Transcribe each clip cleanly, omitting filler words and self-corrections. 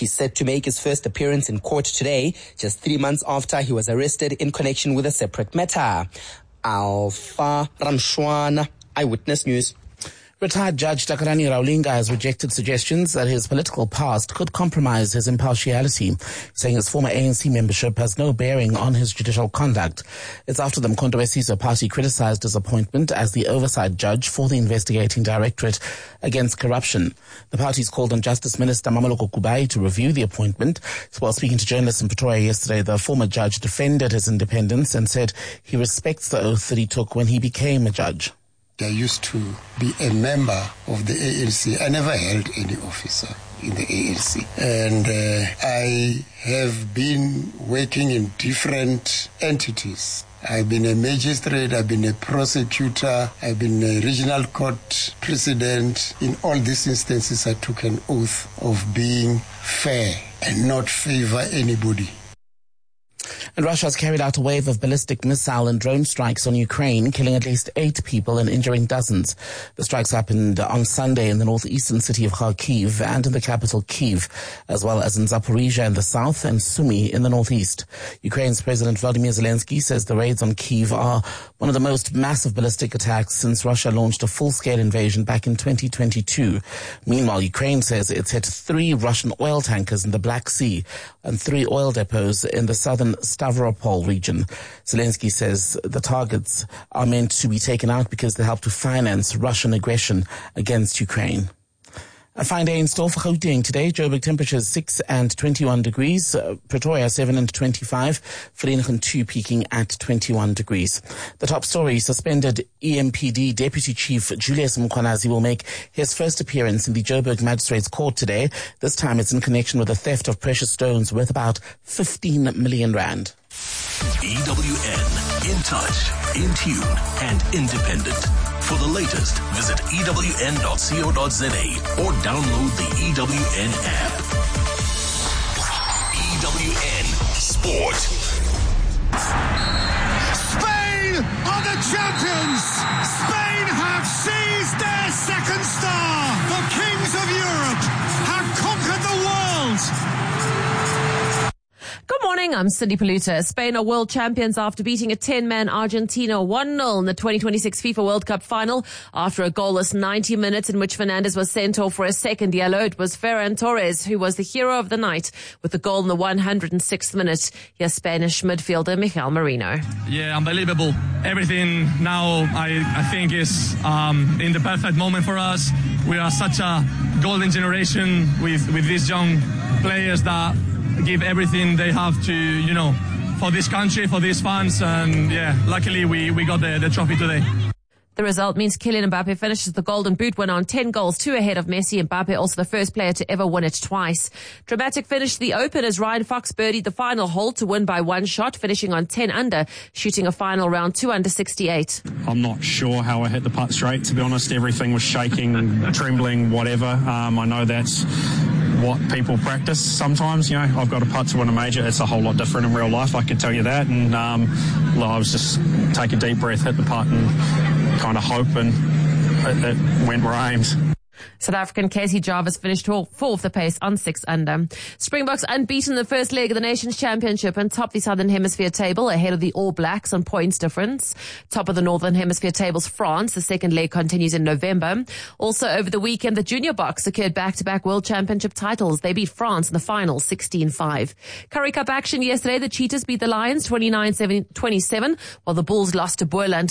He's set to make his first appearance in court today, just 3 months after he was arrested in connection with a separate matter. Alpha Ramshwana, Eyewitness News. Retired Judge Takalani Raulinga has rejected suggestions that his political past could compromise his impartiality, saying his former ANC membership has no bearing on his judicial conduct. It's after the Mkhonto weSizwe party criticized his appointment as the oversight judge for the investigating directorate against corruption. The party's called on Justice Minister Mameloko Kubai to review the appointment. While speaking to journalists in Pretoria yesterday, the former judge defended his independence and said he respects the oath that he took when he became a judge. I used to be a member of the ANC. I never held any officer in the ANC. And I have been working in different entities. I've been a magistrate, I've been a prosecutor, I've been a regional court president. In all these instances, I took an oath of being fair and not favor anybody. And Russia has carried out a wave of ballistic missile and drone strikes on Ukraine, killing at least 8 people and injuring dozens. The strikes happened on Sunday in the northeastern city of Kharkiv and in the capital Kyiv, as well as in Zaporizhia in the south and Sumy in the northeast. Ukraine's President Volodymyr Zelensky says the raids on Kyiv are one of the most massive ballistic attacks since Russia launched a full-scale invasion back in 2022. Meanwhile, Ukraine says it's hit 3 Russian oil tankers in the Black Sea and 3 oil depots in the southern Stavropol region. Zelensky says the targets are meant to be taken out because they help to finance Russian aggression against Ukraine. A fine day in store for Gauteng today. Joburg temperatures 6 and 21 degrees. Pretoria 7 and 25. Vereeniging 2 peaking at 21 degrees. The top story, suspended EMPD Deputy Chief Julius Mkhwanazi will make his first appearance in the Joburg Magistrates Court today. This time it's in connection with the theft of precious stones worth about 15 million rand. EWN, in touch, in tune and independent. For the latest, visit ewn.co.za or download the EWN app. EWN Sport. Spain are the champions! Spain have seized their second star! The kings of Europe have conquered the world! Good morning, I'm Cindy Paluta. Spain are world champions after beating a 10-man Argentina 1-0 in the 2026 FIFA World Cup final after a goalless 90 minutes in which Fernandes was sent off for a second yellow. It was Ferran Torres who was the hero of the night with the goal in the 106th minute. Here's Spanish midfielder Miguel Merino. Yeah, unbelievable. Everything now I think is in the perfect moment for us. We are such a golden generation with these young players that give everything they have to, for this country, for these fans. And yeah, luckily we got the trophy today. The result means Kylian Mbappe finishes the Golden Boot winner on 10 goals, 2 ahead of Messi. Mbappe also the first player to ever win it twice. Dramatic finish to the Open as Ryan Fox birdied the final hole to win by 1 shot, finishing on 10 under, shooting a final round 2 under 68. I'm not sure how I hit the putt straight, to be honest. Everything was shaking, trembling, whatever. I know that's what people practice sometimes. I've got a putt to win a major. It's a whole lot different in real life, I can tell you that. And I was just take a deep breath, hit the putt and kind of hope, and it went where I aimed. South African Casey Jarvis finished 4th of the pace on 6 under. Springboks unbeaten in the first leg of the Nations Championship and top the Southern Hemisphere table ahead of the All Blacks on points difference. Top of the Northern Hemisphere table's France. The second leg continues in November. Also over the weekend, the Junior Boks secured back-to-back World Championship titles. They beat France in the final 16-5. Currie Cup action yesterday. The Cheetahs beat the Lions 29-27, while the Bulls lost to Boerland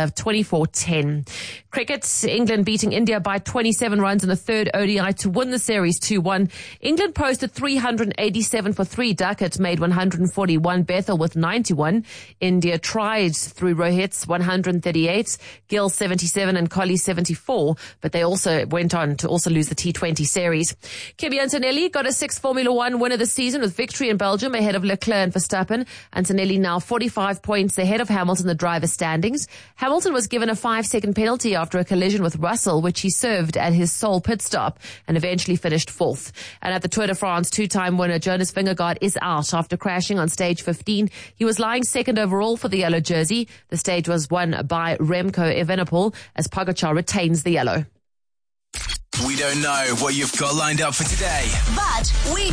24-10. Cricket, England beating India by 27 runs in the third ODI to win the series 2-1. England posted 387 for 3. Duckett made 141. Bethel with 91. India tried through Rohit's 138, Gill 77 and Colley 74, but they also went on to also lose the T20 series. Kimi Antonelli got a 6th Formula One win of the season with victory in Belgium ahead of Leclerc and Verstappen. Antonelli now 45 points ahead of Hamilton in the driver's standings. Hamilton was given a 5-second penalty after a collision with Russell, which he served at his sole pit stop and eventually finished 4th. And at the Tour de France, 2-time winner Jonas Vingegaard is out after crashing on stage 15. He was lying 2nd overall for the yellow jersey. The stage was won by Remco Evenepoel as Pogacar retains the yellow. We don't know what you've got lined up for today, but we